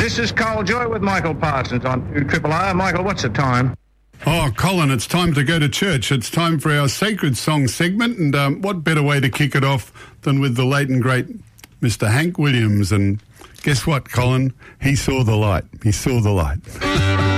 This is Carl Joy with Michael Parsons on 2RRR. Michael, what's the time? Oh, Colin, it's time to go to church. It's time for our Sacred Song segment, and what better way to kick it off than with the late and great Mr. Hank Williams. And guess what, Colin? He saw the light. He saw the light.